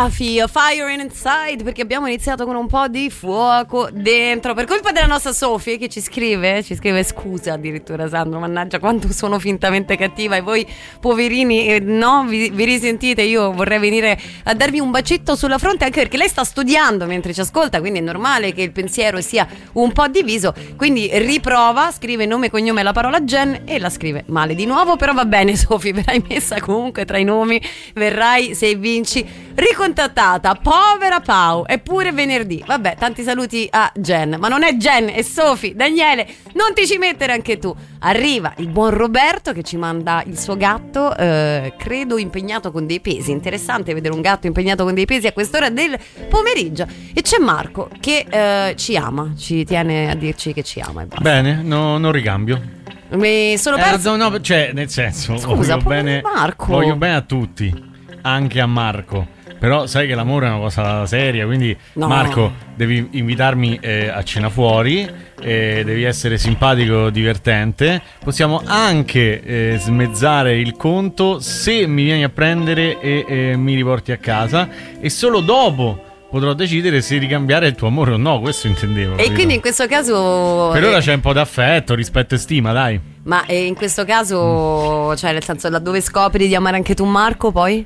Rafi, Fire Inside, perché abbiamo iniziato con un po' di fuoco dentro per colpa della nostra Sofì che ci scrive scusa addirittura Sandro, mannaggia quanto sono fintamente cattiva e voi poverini no, vi risentite. Io vorrei venire a darvi un bacetto sulla fronte, anche perché lei sta studiando mentre ci ascolta, quindi è normale che il pensiero sia un po' diviso, quindi riprova, scrive nome e cognome la parola Jen e la scrive male di nuovo, però va bene Sofì, verrai messa comunque tra i nomi, verrai, se vinci, ricontattata. Povera Pau, è pure venerdì. Vabbè, tanti saluti a Jen, ma non è Jen, è Sofì. Daniele, non ti ci mettere anche tu. Arriva il buon Roberto che ci manda il suo gatto, credo impegnato con dei pesi. Interessante vedere un gatto impegnato con dei pesi a quest'ora del pomeriggio. E c'è Marco che ci ama, ci tiene a dirci che ci ama e basta. Bene, non ricambio. Solo per... no, cioè nel senso, scusa, Marco, voglio bene a tutti, anche a Marco, però sai che l'amore è una cosa seria, quindi no. Marco, devi invitarmi a cena fuori, devi essere simpatico, divertente, possiamo anche smezzare il conto se mi vieni a prendere e mi riporti a casa, e solo dopo potrò decidere se ricambiare il tuo amore o no, questo intendevo. E quindi in questo caso per ora c'è un po' d'affetto, rispetto e stima, dai. Ma in questo caso, cioè nel senso, laddove scopri di amare anche tu Marco poi?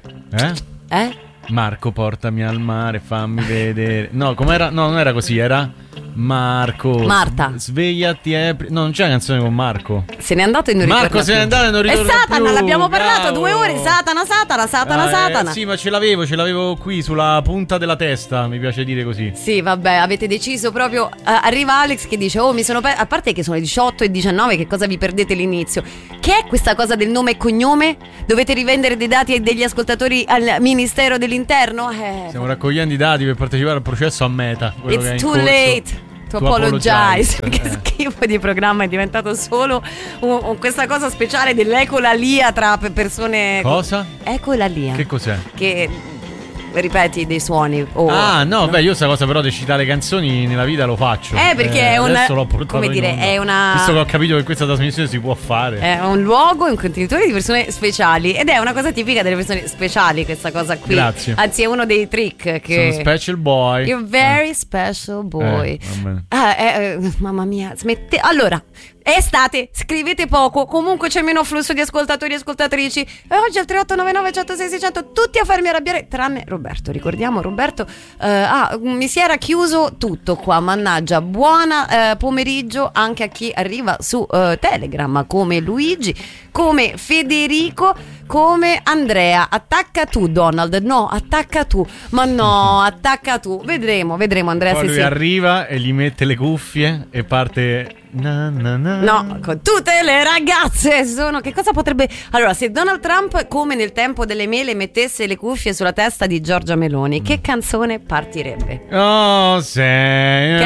Marco, portami al mare, fammi vedere. No, com'era? No, non era così, era Marco. Marta. Svegliati, no, non c'è una canzone con Marco. Se n'è andato e non ricorda. Marco se n'è andato e non ricorda. E Satana, più. l'abbiamo parlato Bravo. 2 ore. Satana. Sì, ma ce l'avevo qui sulla punta della testa, mi piace dire così. Sì, vabbè, avete deciso proprio. Arriva Alex che dice: mi sono a parte che sono le 18 e 19, che cosa vi perdete l'inizio? Che è questa cosa del nome e cognome? Dovete rivendere dei dati degli ascoltatori al Ministero dell'Interno? Stiamo raccogliendo i dati per partecipare al processo a Meta. It's too late to apologize. Che schifo di programma, è diventato solo questa cosa speciale dell'ecolalia tra persone. Cosa? Ecolalia. Che cos'è? Che ripeti dei suoni. No, beh, io sta cosa però di citare canzoni nella vita lo faccio. Perché è una, l'ho portato come dire, è una, visto che ho capito che questa trasmissione si può fare. È un luogo, un contenitore di persone speciali, ed è una cosa tipica delle persone speciali questa cosa qui. Grazie. Anzi, è uno dei trick che sono special boy. You're very special boy. Mamma mia, smette. Allora, è estate, scrivete poco, comunque c'è meno flusso di ascoltatori e ascoltatrici. E oggi al 3899 106 600 tutti a farmi arrabbiare, tranne Roberto. Ricordiamo Roberto, mi si era chiuso tutto qua, mannaggia. Buona pomeriggio anche a chi arriva su Telegram, come Luigi, come Federico, come Andrea. Attacca tu Donald, no, attacca tu, ma no, attacca tu. Vedremo Andrea. Poi lui arriva e gli mette le cuffie e parte. No, con tutte le ragazze sono. Che cosa potrebbe. Allora, se Donald Trump, come nel tempo delle mele, mettesse le cuffie sulla testa di Giorgia Meloni, che canzone partirebbe? Oh, sei.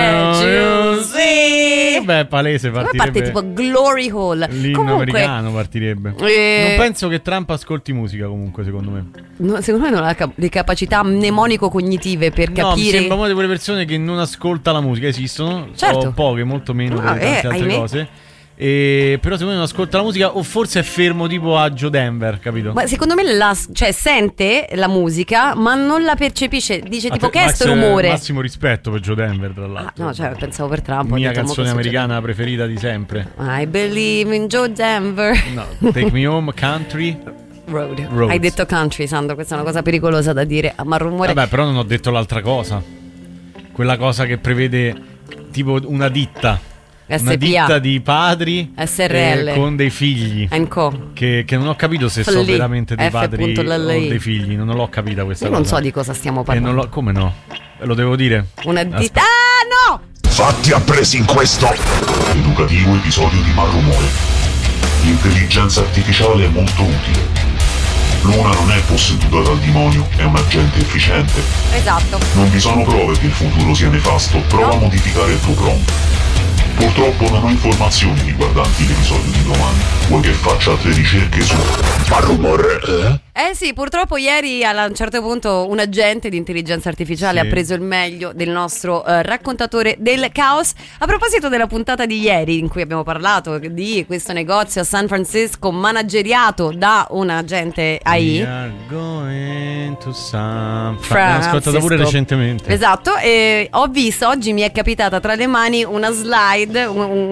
Beh, palese partirebbe. Come parte tipo Glory Hall. L'inno americano partirebbe. Non penso che Trump ascolti musica, comunque, secondo me. No, secondo me non ha le capacità mnemonico-cognitive per capire. Mi sembra una di quelle persone che non ascolta la musica. Esistono, certo. Poche, molto meno di tante altre cose. Però secondo me non ascolta la musica, o forse è fermo tipo a Joe Denver, capito? Ma secondo me sente la musica ma non la percepisce. Dice tipo che è sto rumore. Massimo rispetto per Joe Denver, tra l'altro. No, cioè pensavo per Trump. Mia canzone americana preferita di sempre. I believe in Joe Denver. No, Take Me Home, Country Road. Hai detto country, Sandro, questa è una cosa pericolosa da dire. Ma il rumore. Vabbè, però non ho detto l'altra cosa. Quella cosa che prevede tipo una ditta. SPA. Una ditta di padri SRL con dei figli che non ho capito se sono veramente dei padri o dei figli. Non l'ho capita questa cosa. Io non so di cosa stiamo parlando. Come no? Lo devo dire? Una ditta. No! Fatti appresi in questo educativo episodio di Malrumore. L'intelligenza artificiale è molto utile. Luna non è posseduta dal demonio, è un agente efficiente. Esatto. Non vi sono prove che il futuro sia nefasto. Prova a modificare il tuo prompt. Purtroppo non ho informazioni riguardanti l'episodio di domani. Vuoi che faccia altre ricerche su Malrumore? Sì, purtroppo ieri a un certo punto un agente di intelligenza artificiale ha preso il meglio del nostro raccontatore del caos. A proposito della puntata di ieri in cui abbiamo parlato di questo negozio a San Francisco manageriato da un agente AI. We are going to San Francisco. L'ho ascoltata pure recentemente. Esatto, e ho visto, oggi mi è capitata tra le mani una slide,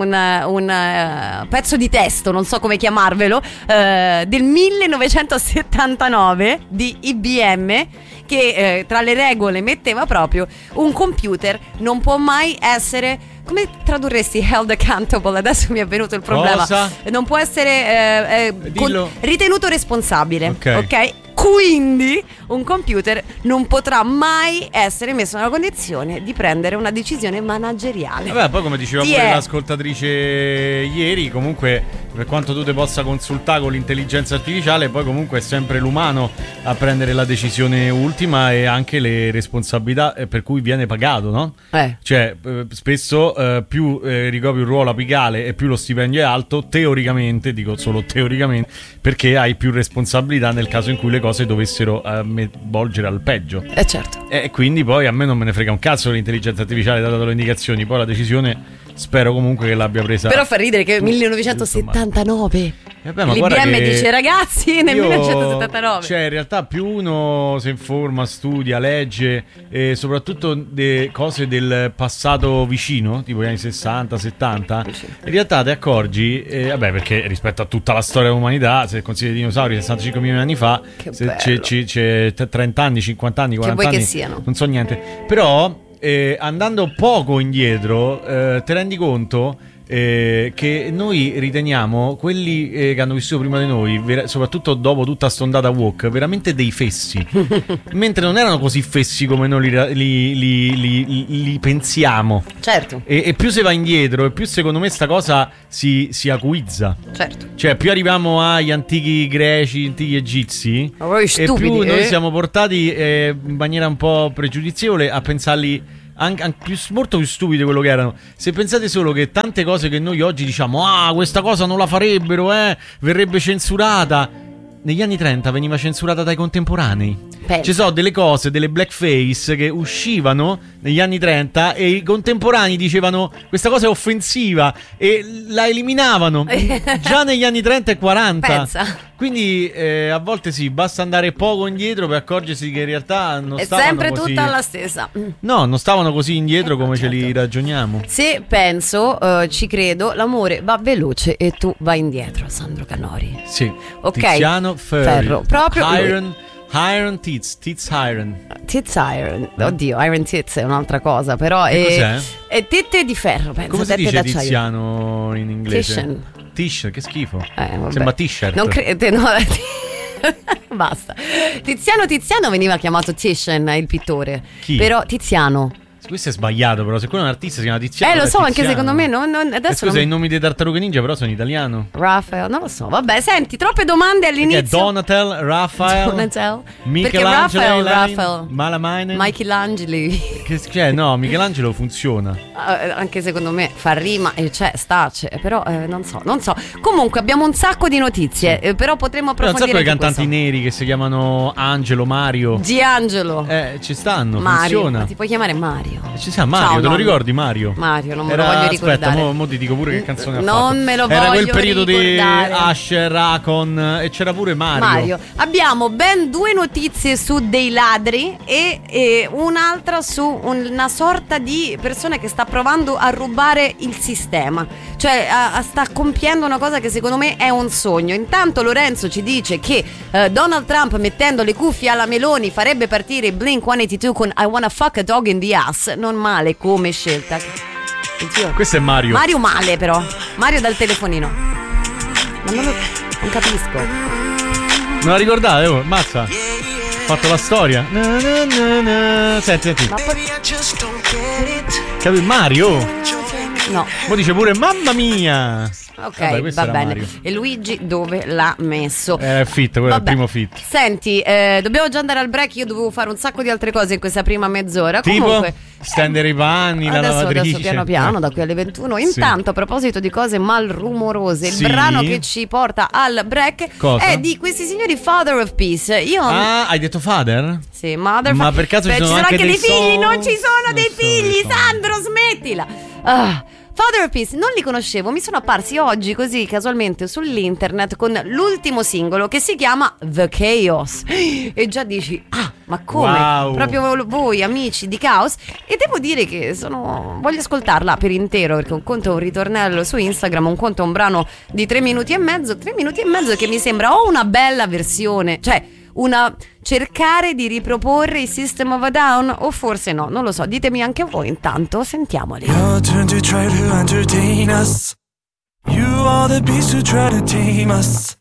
un pezzo di testo, non so come chiamarvelo, del 1979 di IBM che tra le regole metteva proprio un computer non può mai essere, come tradurresti held accountable? Adesso mi è venuto il problema. Cosa? Non può essere ritenuto responsabile, ok? Quindi un computer non potrà mai essere messo nella condizione di prendere una decisione manageriale. Vabbè, poi come diceva pure l'ascoltatrice ieri, comunque per quanto tu te possa consultare con l'intelligenza artificiale, poi comunque è sempre l'umano a prendere la decisione ultima e anche le responsabilità per cui viene pagato, no? Cioè spesso più ricopri un ruolo apicale e più lo stipendio è alto, teoricamente, dico solo teoricamente, perché hai più responsabilità nel caso in cui le cose dovessero volgere al peggio. Certo. E quindi poi a me non me ne frega un cazzo l'intelligenza artificiale, dato le indicazioni, poi la decisione spero comunque che l'abbia presa. Però fa ridere che 1979 ma l'IBM dice ragazzi nel 1979. Cioè in realtà più uno si informa, studia, legge e soprattutto le cose del passato vicino, tipo gli anni 60, 70, in realtà ti accorgi, perché rispetto a tutta la storia dell'umanità, se consideri i dinosauri 65 milioni di anni fa, c'è 30 anni, 50 anni, 40 anni, che siano. Non so niente. Però andando poco indietro te rendi conto che noi riteniamo quelli che hanno vissuto prima di noi, soprattutto dopo tutta st'ondata woke, veramente dei fessi mentre non erano così fessi come noi li pensiamo. Certo. E più si va indietro e più secondo me sta cosa si acuizza. Certo. Cioè più arriviamo agli antichi greci, antichi egizi, e più noi siamo portati in maniera un po' pregiudizievole a pensarli molto più stupidi di quello che erano. Se pensate solo che tante cose che noi oggi diciamo questa cosa non la farebbero, verrebbe censurata, negli anni 30 veniva censurata dai contemporanei. Ci sono delle cose, delle blackface che uscivano negli anni 30 e i contemporanei dicevano questa cosa è offensiva e la eliminavano già negli anni 30 e 40. Pensa. Quindi a volte sì, basta andare poco indietro per accorgersi che in realtà non stavano sempre così. tutta la stessa. No, non stavano così indietro come ce li ragioniamo. Se penso, ci credo, l'amore va veloce e tu vai indietro, Sandro Canori. Sì. Ok. Tiziano Ferro. Proprio Iron Tits Iron. Tits Iron. Oddio, Iron Tits è un'altra cosa, però cos'è? È tette di ferro, penso. Come si dice Tiziano in inglese? T-shirt, che schifo. Sembra t-shirt. Non crede, no. Basta. Tiziano veniva chiamato Titian, il pittore. Chi? Però Tiziano. Questo è sbagliato, però se quello è un artista si chiama Tiziano. Lo so, Tiziano. anche secondo me adesso scusa, i nomi dei Tartarughe Ninja però sono italiano. Raphael, non lo so. Vabbè, senti, troppe domande all'inizio. Perché Donatel, Raphael, Michelangelo, Raphael, Malamainen, Michelangelo. Michelangelo funziona. Anche secondo me fa rima e però non so. Comunque abbiamo un sacco di notizie, però potremmo approfondire. Un sacco di cantanti neri che si chiamano Angelo, Mario, Giangelo. Ci stanno, Mario, funziona. Ma ti puoi chiamare Mario? Ci sta Mario, Ciao, te lo ricordi Mario? Mario, non me lo voglio ricordare. Aspetta, mo ti dico pure che canzone ha fatto. Non me lo voglio ricordare. Era quel periodo ricordare. di Usher, Akon e c'era pure Mario. Abbiamo ben 2 notizie su dei ladri e un'altra su una sorta di persona che sta provando a rubare il sistema. Cioè sta compiendo una cosa che secondo me è un sogno. Intanto Lorenzo ci dice che Donald Trump mettendo le cuffie alla Meloni farebbe partire Blink-182 con I Wanna Fuck a Dog in the Ass. Non male come scelta. Questo è Mario. Mario male però. Mario dal telefonino. Ma non capisco. Me la ricordate? Mazza. Ho fatto la storia. Senti. Capito? Mario? No. Mo dice pure mamma mia. Ok, vabbè, va bene. Mario. E Luigi dove l'ha messo? Fit, quello è il primo fit. Senti, dobbiamo già andare al break. Io dovevo fare un sacco di altre cose in questa prima mezz'ora. Tipo? Comunque stendere i panni, la lavatrice. Adesso piano piano da qui alle 21. Intanto a proposito di cose malrumorose, il brano che ci porta al break è di questi signori Father of Peace. Hai detto Father? Sì, Mother. Ma per caso ci sono anche dei figli? song? Non ci sono dei figli, Sandro, smettila. Father of Peace, non li conoscevo, mi sono apparsi oggi così casualmente sull'internet con l'ultimo singolo che si chiama The Chaos. E già dici, ma come? Wow. Proprio voi amici di Chaos. E devo dire che voglio ascoltarla per intero, perché un conto è un ritornello su Instagram, un conto è un brano di 3 minuti e mezzo che mi sembra una bella versione, cioè cercare di riproporre i System of a Down, o forse no, non lo so, ditemi anche voi. Intanto sentiamoli. Your turn to try to entertain us. You are the beast who try to tame us.